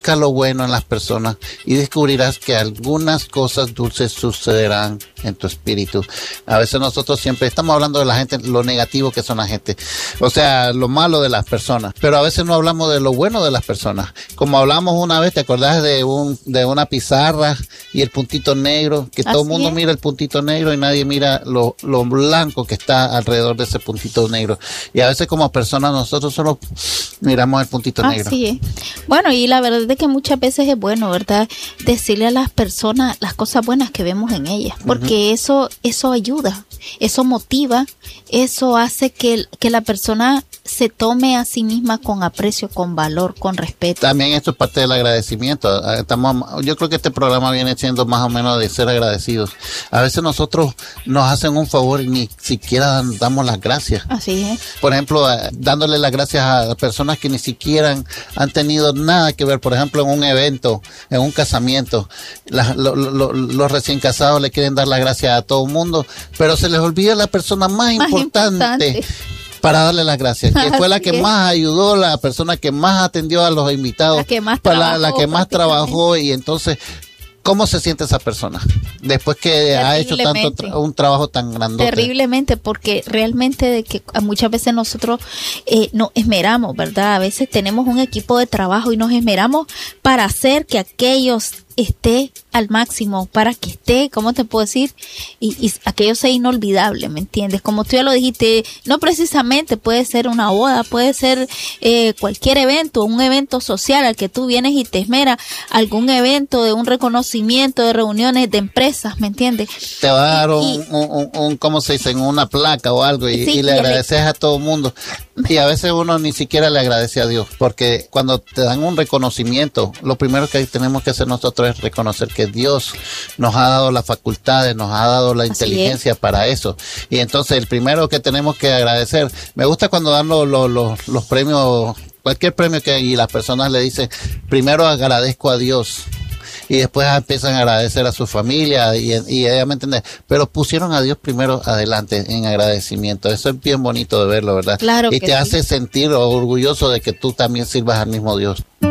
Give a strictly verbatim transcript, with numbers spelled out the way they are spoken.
busca lo bueno en las personas y descubrirás que algunas cosas dulces sucederán en tu espíritu. A veces nosotros siempre estamos hablando de la gente, lo negativo que son la gente, o sea, lo malo de las personas, pero a veces no hablamos de lo bueno de las personas. Como hablamos una vez, ¿te acordás de un de una pizarra y el puntito negro? Que todo el mundo es. Mira el puntito negro y nadie mira lo, lo blanco que está alrededor de ese puntito negro. Y a veces como personas nosotros solo miramos el puntito Así negro. Así es. Bueno, y la verdad es que muchas veces es bueno, ¿verdad?, decirle a las personas las cosas buenas que vemos en ellas, porque uh-huh. eso eso ayuda, eso motiva, eso hace que, que la persona se tome a sí misma con aprecio, con valor, con respeto. También esto es parte del agradecimiento. Estamos, yo creo que este programa viene siendo más o menos de ser agradecidos. A veces nosotros nos hacen un favor y ni siquiera damos las gracias. Así es. Por ejemplo, dándole las gracias a personas que ni siquiera han, han tenido nada que ver. Por ejemplo, en un evento, en un casamiento, la, lo, lo, los recién casados le quieren dar las gracias a todo el mundo, pero se les olvida la persona más, más importante. importante. Para darle las gracias, que fue la que es. más ayudó, la persona que más atendió a los invitados, la que más para trabajó, la, la que más trabajó. Y entonces, ¿cómo se siente esa persona después que ha hecho tanto tra- un trabajo tan grandote? Terriblemente, porque realmente de que muchas veces nosotros eh, nos esmeramos, ¿verdad? A veces tenemos un equipo de trabajo y nos esmeramos para hacer que aquellos esté al máximo, para que esté, ¿cómo te puedo decir? Y, y aquello sea inolvidable, ¿me entiendes? Como tú ya lo dijiste, no precisamente puede ser una boda, puede ser eh, cualquier evento, un evento social al que tú vienes y te esmeras, algún evento de un reconocimiento, de reuniones de empresas, ¿me entiendes? Te va a dar un, y, un, un, un, ¿cómo se dice? Una placa o algo y, sí, y le y agradeces el... a todo el mundo. Y a veces uno ni siquiera le agradece a Dios, porque cuando te dan un reconocimiento, lo primero que tenemos que hacer nosotros es reconocer que Dios nos ha dado las facultades, nos ha dado la inteligencia para eso. Y entonces el primero que tenemos que agradecer, me gusta cuando dan los, los, los, los premios, cualquier premio que hay y las personas le dicen, primero agradezco a Dios. Y después empiezan a agradecer a su familia y, y ella me entiende, pero pusieron a Dios primero adelante en agradecimiento. Eso es bien bonito de verlo, ¿verdad? Claro y que te sí. hace sentir orgulloso de que tú también sirvas al mismo Dios.